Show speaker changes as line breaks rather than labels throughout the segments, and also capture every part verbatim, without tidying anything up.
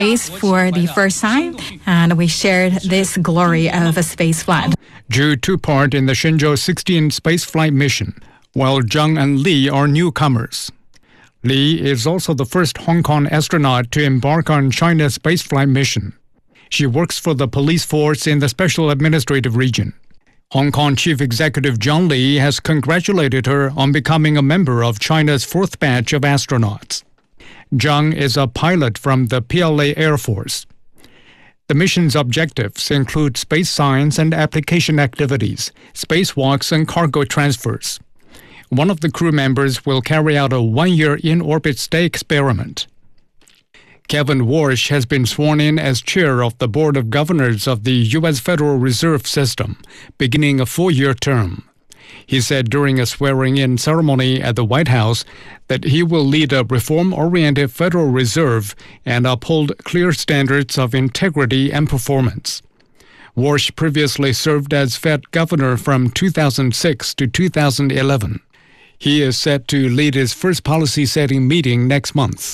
for the first time, and we shared this glory of a space flight.
Zhu took part in the Shenzhou sixteen spaceflight mission, while Zhang and Li are newcomers. Li is also the first Hong Kong astronaut to embark on China's spaceflight mission. She works for the police force in the Special Administrative Region. Hong Kong Chief Executive John Lee has congratulated her on becoming a member of China's fourth batch of astronauts. Zhang is a pilot from the P L A Air Force. The mission's objectives include space science and application activities, spacewalks and cargo transfers. One of the crew members will carry out a one-year in-orbit stay experiment. Kevin Warsh has been sworn in as chair of the Board of Governors of the U S Federal Reserve System, beginning a four-year term. He said during a swearing-in ceremony at the White House that he will lead a reform-oriented Federal Reserve and uphold clear standards of integrity and performance. Warsh previously served as Fed governor from two thousand six to two thousand eleven. He is set to lead his first policy-setting meeting next month.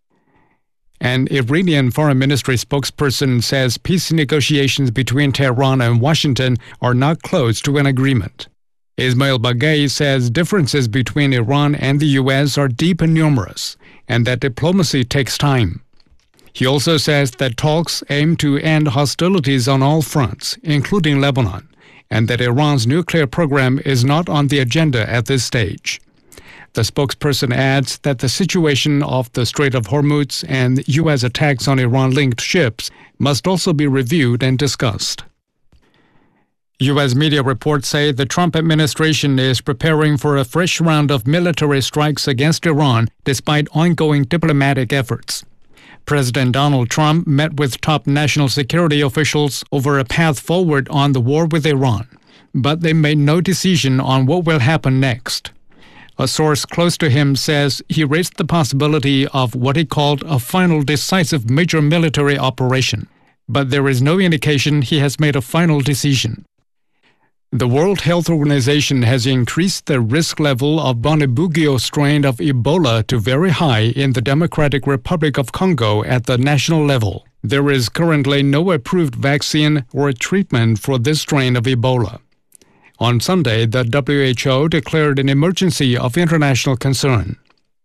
An Iranian foreign ministry spokesperson says peace negotiations between Tehran and Washington are not close to an agreement. Ismail Baghaei says differences between Iran and the U S are deep and numerous, and that diplomacy takes time. He also says that talks aim to end hostilities on all fronts, including Lebanon, and that Iran's nuclear program is not on the agenda at this stage. The spokesperson adds that the situation off the Strait of Hormuz and U S attacks on Iran-linked ships must also be reviewed and discussed. U S media reports say the Trump administration is preparing for a fresh round of military strikes against Iran despite ongoing diplomatic efforts. President Donald Trump met with top national security officials over a path forward on the war with Iran, but they made no decision on what will happen next. A source close to him says he raised the possibility of what he called a final decisive major military operation, but there is no indication he has made a final decision. The World Health Organization has increased the risk level of Bundibugyo strain of Ebola to very high in the Democratic Republic of Congo at the national level. There is currently no approved vaccine or treatment for this strain of Ebola. On Sunday, the W H O declared an emergency of international concern.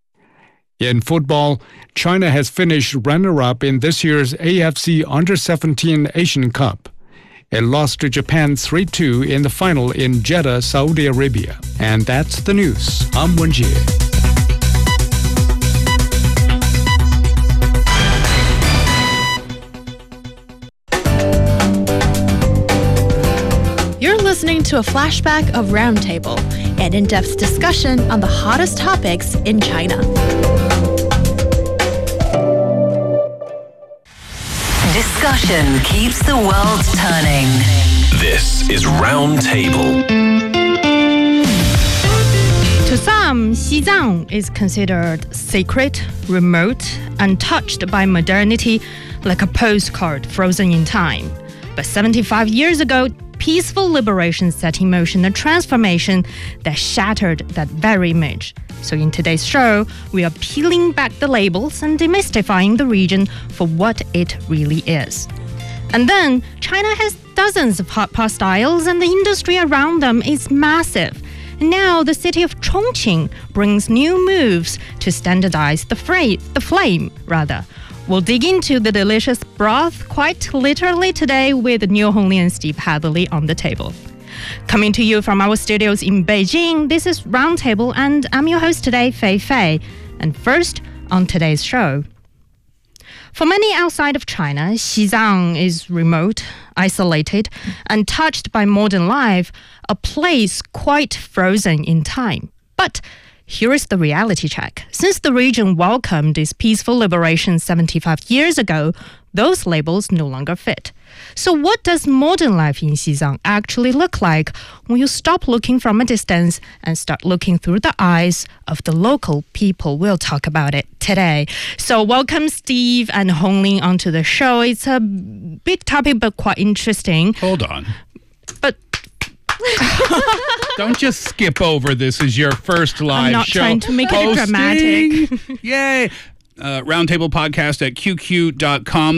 In football, China has finished runner-up in this year's A F C Under seventeen Asian Cup. It lost to Japan three two in the final in Jeddah, Saudi Arabia. And that's the news. I'm Wen Jie.
You're listening to a flashback of Roundtable, an in-depth discussion on the hottest topics in China.
Discussion keeps the world turning.
This is Roundtable.
To some, Xizang is considered sacred, remote, untouched by modernity, like a postcard frozen in time. But seventy-five years ago, peaceful liberation set in motion a transformation that shattered that very image. So in today's show, we are peeling back the labels and demystifying the region for what it really is. And then, China has dozens of hot pot styles and the industry around them is massive. Now, the city of Chongqing brings new moves to standardize the, fra- the flame, rather. We'll dig into the delicious broth quite literally today with Niu Hongli and Steve Hatherley on the table. Coming to you from our studios in Beijing, this is Roundtable, and I'm your host today, Fei Fei. And first, on today's show. For many outside of China, Xizang is remote, isolated, untouched by modern life, a place quite frozen in time. But here is the reality check. Since the region welcomed its peaceful liberation seventy-five years ago, those labels no longer fit. So what does modern life in Xizang actually look like when you stop looking from a distance and start looking through the eyes of the local people? We'll talk about it today. So welcome Steve and Hongling onto the show. It's a big topic but quite interesting.
Hold on.
But
don't just skip over this as your first live
I'm not
show.
trying to make
Hosting.
it dramatic.
Yay. uh, roundtable podcast at q q dot com.